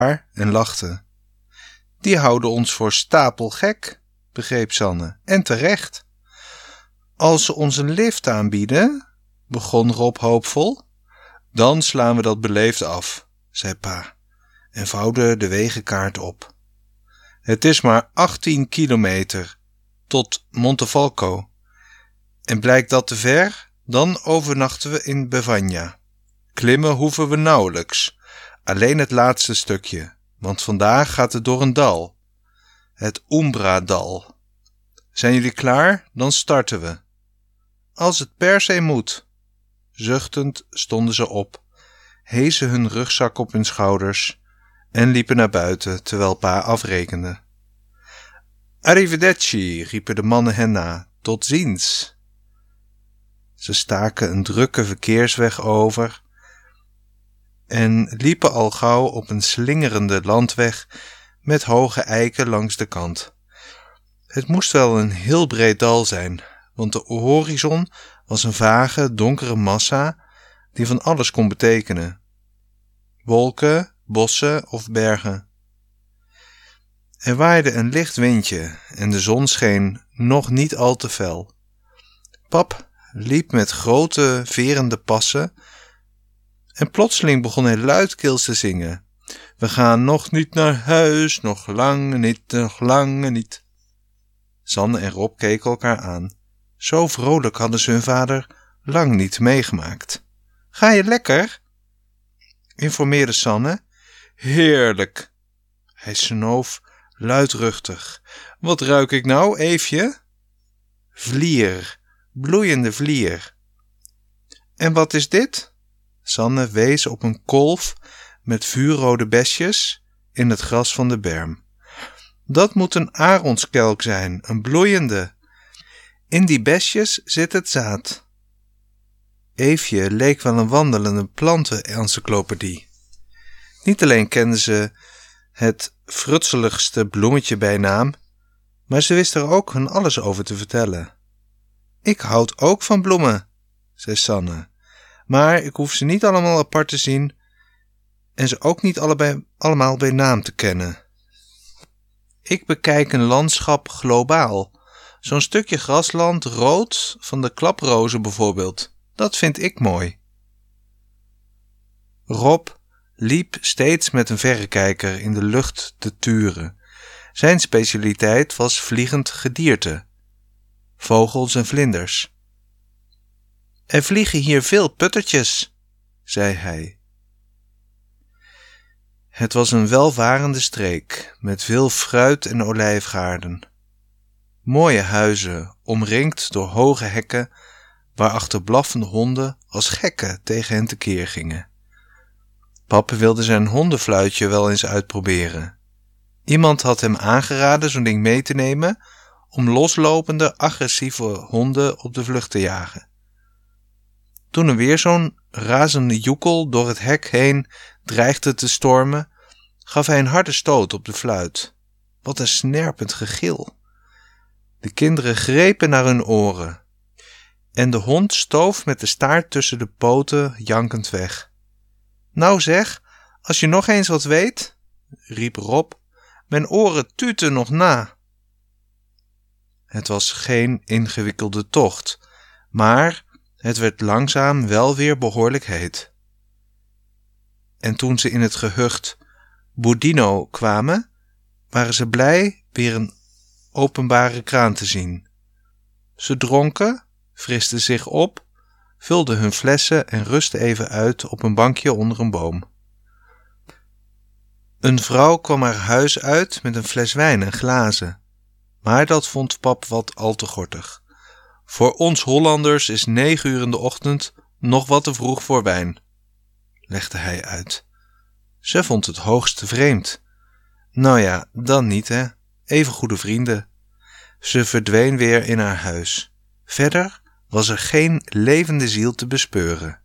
en lachten. Die houden ons voor stapelgek, begreep Sanne, en terecht. Als ze ons een lift aanbieden, begon Rob hoopvol, dan slaan we dat beleefd af, zei pa en vouwde de wegenkaart op. Het is maar 18 kilometer tot Montefalco. En blijkt dat te ver, dan overnachten we in Bevagna. Klimmen hoeven we nauwelijks, alleen het laatste stukje, want vandaag gaat het door een dal. Het Umbra-dal. Zijn jullie klaar? Dan starten we. Als het per se moet. Zuchtend stonden ze op, hezen hun rugzak op hun schouders en liepen naar buiten terwijl pa afrekende. Arrivederci, riepen de mannen hen na. Tot ziens. Ze staken een drukke verkeersweg over en liepen al gauw op een slingerende landweg met hoge eiken langs de kant. Het moest wel een heel breed dal zijn, want de horizon was een vage, donkere massa die van alles kon betekenen. Wolken, bossen of bergen. Er waaide een licht windje en de zon scheen nog niet al te fel. Pap liep met grote, verende passen en plotseling begon hij luidkeels te zingen. We gaan nog niet naar huis, nog lang niet, nog lang niet. Sanne en Rob keken elkaar aan. Zo vrolijk hadden ze hun vader lang niet meegemaakt. Ga je lekker? Informeerde Sanne. Heerlijk. Hij snoof luidruchtig. Wat ruik ik nou, Eefje? Vlier, bloeiende vlier. En wat is dit? Sanne wees op een kolf met vuurrode besjes in het gras van de berm. Dat moet een aronskelk zijn, een bloeiende. In die besjes zit het zaad. Eefje leek wel een wandelende plantenencyclopedie. Niet alleen kende ze het frutseligste bloemetje bij naam, maar ze wist er ook van alles over te vertellen. Ik houd ook van bloemen, zei Sanne, maar ik hoef ze niet allemaal apart te zien en ze ook niet allemaal bij naam te kennen. Ik bekijk een landschap globaal. Zo'n stukje grasland rood van de klaprozen bijvoorbeeld. Dat vind ik mooi. Rob liep steeds met een verrekijker in de lucht te turen. Zijn specialiteit was vliegend gedierte. Vogels en vlinders. Er vliegen hier veel puttertjes, zei hij. Het was een welvarende streek met veel fruit- en olijfgaarden. Mooie huizen, omringd door hoge hekken, waarachter blaffende honden als gekken tegen hen tekeer gingen. Papa wilde zijn hondenfluitje wel eens uitproberen. Iemand had hem aangeraden zo'n ding mee te nemen om loslopende, agressieve honden op de vlucht te jagen. Toen er weer zo'n razende joekel door het hek heen dreigde te stormen, gaf hij een harde stoot op de fluit. Wat een snerpend gegil. De kinderen grepen naar hun oren en de hond stoof met de staart tussen de poten jankend weg. Nou zeg, als je nog eens wat weet, riep Rob, mijn oren tuuten nog na. Het was geen ingewikkelde tocht, maar het werd langzaam wel weer behoorlijk heet. En toen ze in het gehucht Budino kwamen, waren ze blij weer een openbare kraan te zien. Ze dronken, fristen zich op, vulden hun flessen en rustten even uit op een bankje onder een boom. Een vrouw kwam haar huis uit met een fles wijn en glazen, maar dat vond pap wat al te gortig. Voor ons Hollanders is 9 uur in de ochtend nog wat te vroeg voor wijn, legde hij uit. Ze vond het hoogst vreemd. Nou ja, dan niet, hè. Even goede vrienden. Ze verdween weer in haar huis. Verder was er geen levende ziel te bespeuren.